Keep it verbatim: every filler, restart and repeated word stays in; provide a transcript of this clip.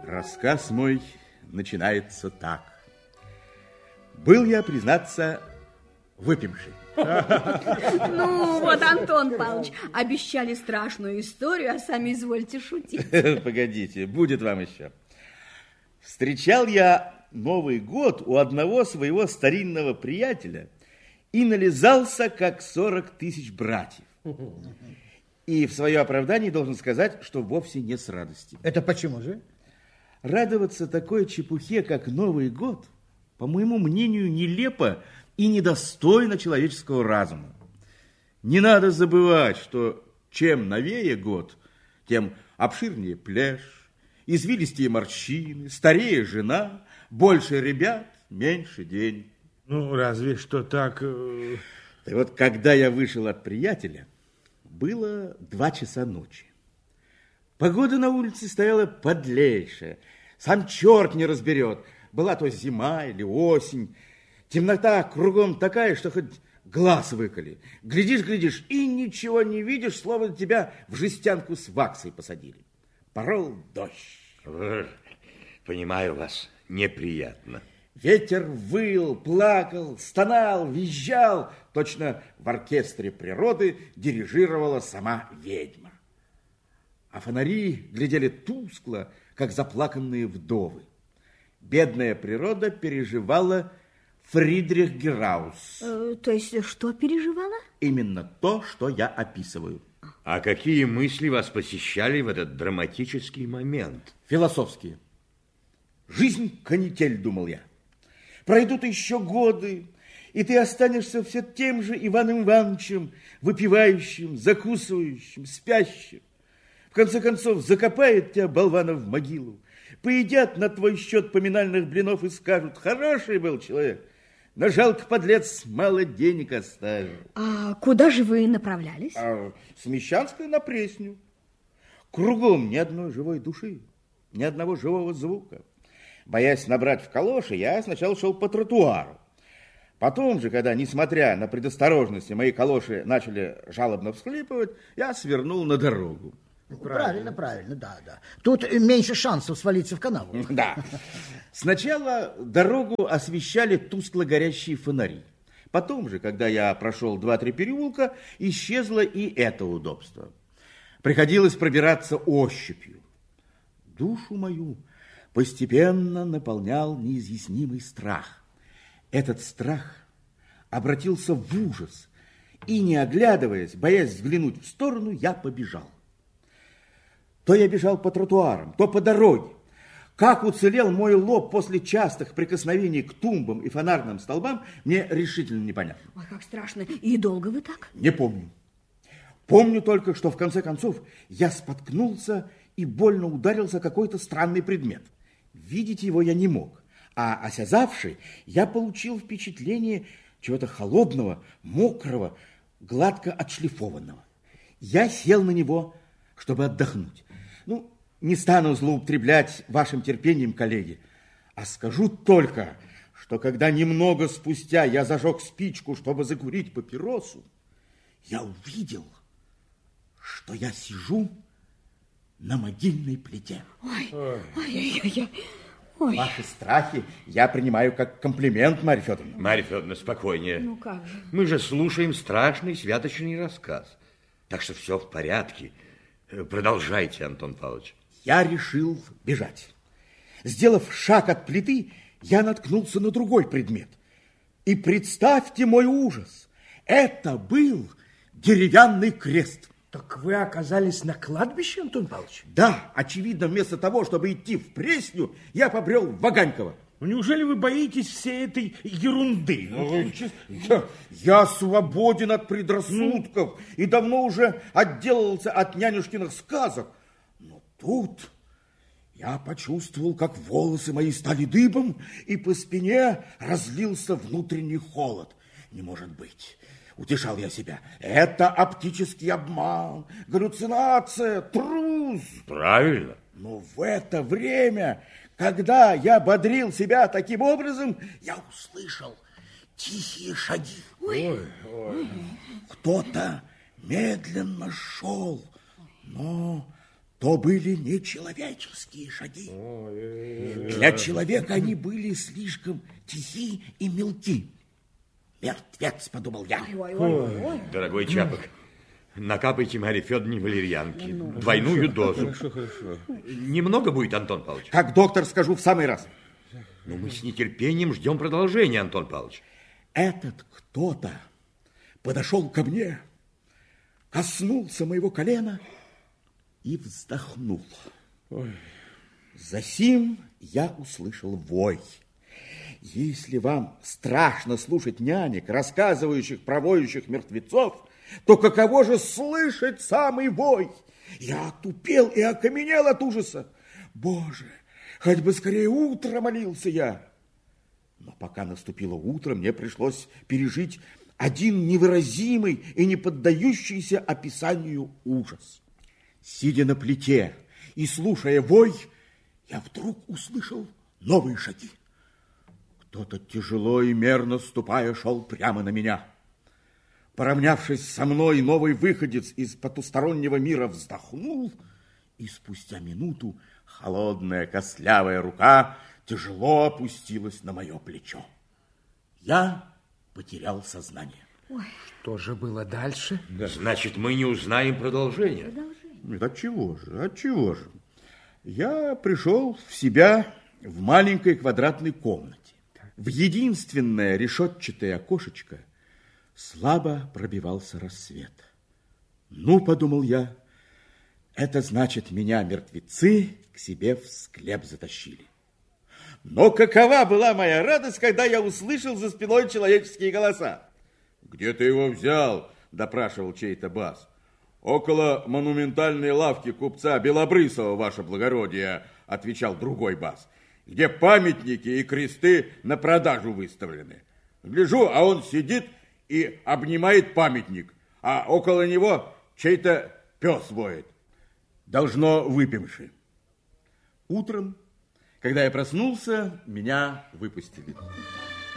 Рассказ мой начинается так. Был я, признаться, выпивший. Ну, вот, Антон Павлович, обещали страшную историю, а сами извольте шутить. Погодите, будет вам еще. Встречал я Новый год у одного своего старинного приятеля и нализался, как сорок тысяч братьев. И в свое оправдание должен сказать, что вовсе не с радостью. Это почему же? Радоваться такой чепухе, как Новый год, по моему мнению, нелепо и недостойно человеческого разума. Не надо забывать, что чем новее год, тем обширнее плешь, извилистее морщины, старее жена, больше ребят, меньше денег. Ну, разве что так... И вот когда я вышел от приятеля, было два часа ночи. Погода на улице стояла подлейшая. Сам черт не разберет, была то зима или осень. Темнота кругом такая, что хоть глаз выколи. Глядишь, глядишь, и ничего не видишь, словно тебя в жестянку с ваксой посадили. Порол дождь. Понимаю вас, неприятно. Ветер выл, плакал, стонал, визжал. Точно в оркестре природы дирижировала сама ведьма. А фонари глядели тускло, как заплаканные вдовы. Бедная природа переживала Фридрих Гераус. Э, то есть что переживала? Именно то, что я описываю. А какие мысли вас посещали в этот драматический момент? Философские. Жизнь канитель, думал я. Пройдут еще годы, и ты останешься все тем же Иваном Ивановичем, выпивающим, закусывающим, спящим. В конце концов, закопает тебя болвана в могилу, поедят на твой счет поминальных блинов и скажут: хороший был человек, но жалко, подлец, мало денег оставил. А куда же вы направлялись? А, с Мещанской на Пресню. Кругом ни одной живой души, ни одного живого звука. Боясь набрать в калоши, я сначала шел по тротуару. Потом же, когда, несмотря на предосторожности, мои калоши начали жалобно всхлипывать, я свернул на дорогу. Правильно, правильно, да, да. Тут меньше шансов свалиться в канаву. Да. Сначала дорогу освещали тускло горящие фонари. Потом же, когда я прошел два-три переулка, исчезло и это удобство. Приходилось пробираться ощупью. Душу мою постепенно наполнял неизъяснимый страх. Этот страх обратился в ужас, и, не оглядываясь, боясь взглянуть в сторону, я побежал. То я бежал по тротуарам, то по дороге. Как уцелел мой лоб после частых прикосновений к тумбам и фонарным столбам, мне решительно непонятно. Ой, как страшно. И долго вы так? Не помню. Помню только, что в конце концов я споткнулся и больно ударился какой-то странный предмет. Видеть его я не мог, а осязавший, я получил впечатление чего-то холодного, мокрого, гладко отшлифованного. Я сел на него, чтобы отдохнуть. Ну, не стану злоупотреблять вашим терпением, коллеги, а скажу только, что когда немного спустя я зажег спичку, чтобы закурить папиросу, я увидел, что я сижу на могильной плите. Ой, ой-ой-ой. Ой. Ваши страхи я принимаю как комплимент, Марья Федоровна. Марья Федоровна, спокойнее. Ну как же? Мы же слушаем страшный святочный рассказ. Так что все в порядке. Продолжайте, Антон Павлович. Я решил бежать. Сделав шаг от плиты, я наткнулся на другой предмет. И представьте мой ужас. Это был деревянный крест. Так вы оказались на кладбище, Антон Павлович? Да, очевидно, вместо того, чтобы идти в Пресню, я побрел в Ваганьково. Ну, неужели вы боитесь всей этой ерунды? Ну, я, я свободен от предрассудков ну. и давно уже отделался от нянюшкиных сказок. Но тут я почувствовал, как волосы мои стали дыбом, и по спине разлился внутренний холод. Не может быть. Утешал я себя. Это оптический обман, галлюцинация, трус. Правильно. Но в это время, когда я бодрил себя таким образом, я услышал тихие шаги. Ой. Кто-то медленно шел, но то были нечеловеческие шаги. Для человека они были слишком тихи и мелки. Мертвец, подумал я. Ой, ой, ой, ой. Дорогой Чапок, накапайте Марье Федоровне валерьянки. Двойную дозу. Хорошо, хорошо. Немного будет, Антон Павлович? Как доктор, скажу в самый раз. Но мы с нетерпением ждем продолжения, Антон Павлович. Этот кто-то подошел ко мне, коснулся моего колена и вздохнул. Ой. Засим я услышал вой. Если вам страшно слушать нянек, рассказывающих про воющих мертвецов, то каково же слышать самый вой? Я отупел и окаменел от ужаса. Боже, хоть бы скорее утро, молился я. Но пока наступило утро, мне пришлось пережить один невыразимый и не поддающийся описанию ужас. Сидя на плите и слушая вой, я вдруг услышал новые шаги. Кто-то тяжело и мерно ступая шел прямо на меня. Поравнявшись со мной, новый выходец из потустороннего мира вздохнул, и спустя минуту холодная костлявая рука тяжело опустилась на мое плечо. Я потерял сознание. Ой. Что же было дальше? Значит, мы не узнаем продолжения. Нет, отчего же, отчего же? Я пришел в себя в маленькой квадратной комнате. В единственное решетчатое окошечко слабо пробивался рассвет. Ну, подумал я, это значит, меня мертвецы к себе в склеп затащили. Но какова была моя радость, когда я услышал за спиной человеческие голоса. «Где ты его взял?» – допрашивал чей-то бас. «Около монументальной лавки купца Белобрысова, ваше благородие», – отвечал другой бас, «где памятники и кресты на продажу выставлены. Гляжу, а он сидит и обнимает памятник, а около него чей-то пес воет. Должно выпивши». Утром, когда я проснулся, меня выпустили.